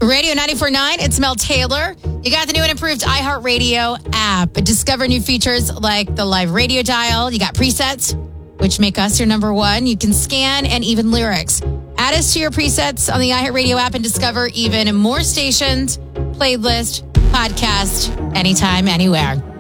Radio 94.9, it's Mel Taylor. You got the new and improved iHeartRadio app. Discover new features like the live radio dial. You got presets, which make us your number one. You can scan and even lyrics. Add us to your presets on the iHeartRadio app and discover even more stations, playlist, podcast, anytime, anywhere.